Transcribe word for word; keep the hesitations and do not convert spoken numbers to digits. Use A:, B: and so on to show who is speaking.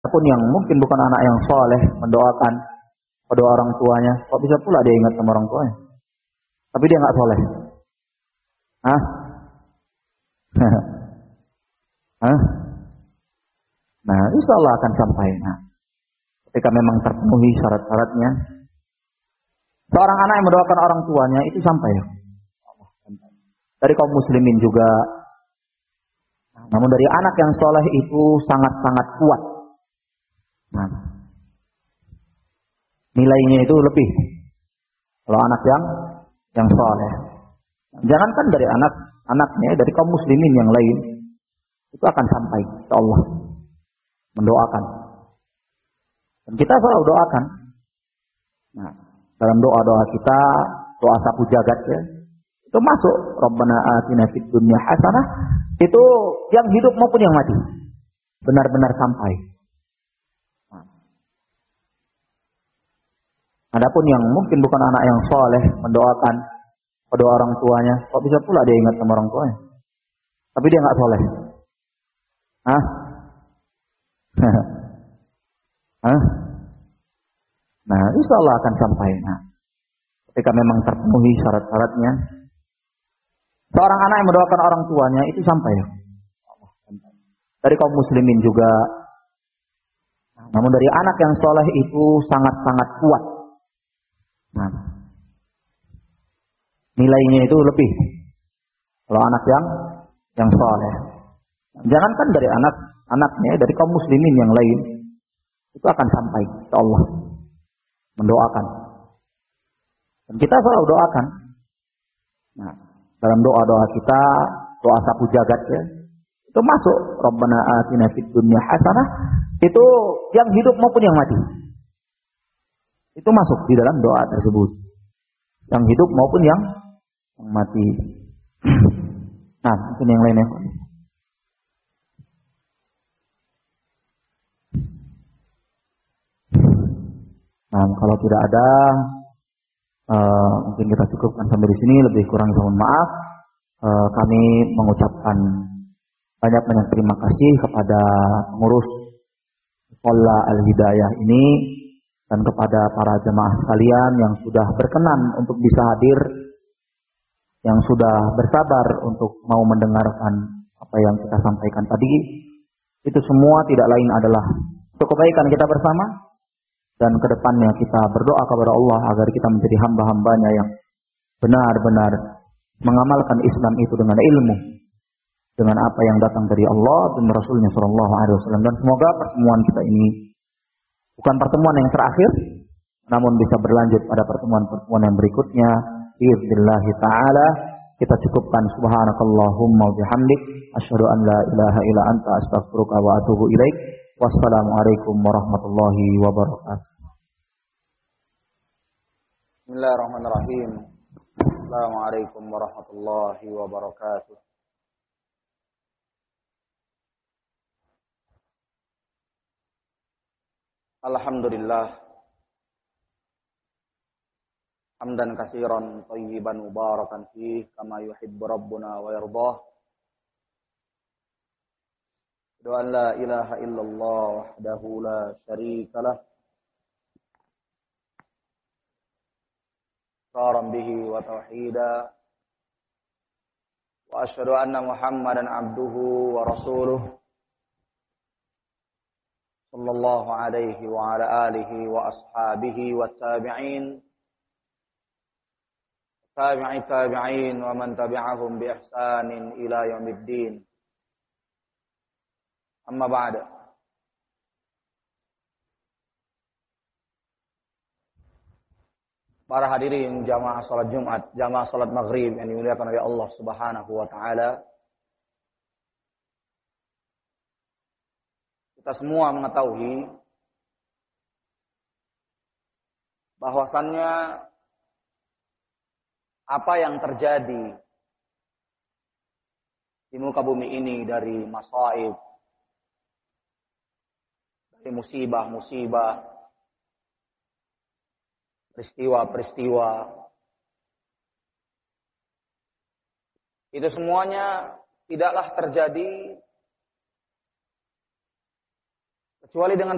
A: Pun yang mungkin bukan anak yang soleh mendoakan kedua orang tuanya, kok bisa pula dia ingat sama orang tuanya? Tapi dia nggak soleh. Hah? Hah? Nah, insya Allah akan sampai. Nah, ketika memang terpenuhi syarat-syaratnya, seorang anak yang mendoakan orang tuanya itu sampai. Dari kaum muslimin juga. Namun dari anak yang soleh itu sangat-sangat kuat. Nah, nilainya itu lebih kalau anak yang yang soleh. Jangankan dari anak anaknya, dari kaum muslimin yang lain itu akan sampai ke Allah mendoakan. Dan kita selalu doakan. Nah, dalam doa-doa kita, doa sapu jagat ya, itu masuk Rabbana atina fid dunya hasanah, itu yang hidup maupun yang mati benar-benar sampai. Adapun yang mungkin bukan anak yang soleh mendoakan kedua orang tuanya, kok bisa pula dia ingat sama orang tuanya? Tapi dia nggak soleh. Hah? Hah? Nah, insya Allah akan sampai. Nah, ketika memang terpenuhi syarat-syaratnya, seorang anak yang mendoakan orang tuanya itu sampai. Dari kaum muslimin juga. Namun dari anak yang soleh itu sangat-sangat kuat. Nah, nilainya itu lebih kalau anak yang yang soleh. Jangankan dari anak anaknya, dari kaum muslimin yang lain itu akan sampai ke Allah mendoakan. Dan kita selalu doakan. Nah, dalam doa-doa kita, doa sapu jagat ya, itu masuk Rabbana atina fid dunya hasanah, itu yang hidup maupun yang mati. Itu masuk di dalam doa tersebut. Yang hidup maupun yang, yang mati. Nah, mungkin yang lainnya. Nah, kalau tidak ada, uh, mungkin kita cukupkan sampai di sini. Lebih kurang mohon maaf. Uh, kami mengucapkan banyak-banyak terima kasih kepada pengurus Sekolah Al-Hidayah ini dan kepada para jemaah sekalian yang sudah berkenan untuk bisa hadir, yang sudah bersabar untuk mau mendengarkan apa yang kita sampaikan tadi. Itu semua tidak lain adalah untuk kebaikan kita bersama, dan kedepannya kita berdoa kepada Allah agar kita menjadi hamba-hambanya yang benar-benar mengamalkan Islam itu dengan ilmu, dengan apa yang datang dari Allah dan Rasulnya Shallallahu Alaihi Wasallam. Dan semoga pertemuan kita ini bukan pertemuan yang terakhir, namun bisa berlanjut pada pertemuan-pertemuan yang berikutnya. Biiznillah Ta'ala. Kita cukupkan subhanakallahumma wa bihamdik asyhadu an la ilaha illa anta astaghfiruka wa atubu ilaik. Wassalamualaikum warahmatullahi wabarakatuh.
B: Bismillahirrahmanirrahim. Assalamualaikum warahmatullahi wabarakatuh. Alhamdulillah. Hamdan katsiran thayyiban mubarakan fih kama yuhibbu rabbuna wa yardah. Asyhadu an la ilaha illallah wahdahu la syarika lah. Iqraran bihi wa tauhida. Wa asyhadu anna Muhammadan abduhu wa rasuluh. Sallallahu alaihi wa ala alihi wa ashabihi wa tabi'in. Tabi'i tabi'in wa man tabi'ahum bi ihsanin ila yaumiddin. Amma ba'da. Para hadirin jamaah salat Jumat, jamaah salat Maghrib yang dimuliakan oleh Allah Subhanahu wa taala. Kita semua mengetahui bahwasannya apa yang terjadi di muka bumi ini dari masaib, dari musibah-musibah, peristiwa-peristiwa, itu semuanya tidaklah terjadi kecuali dengan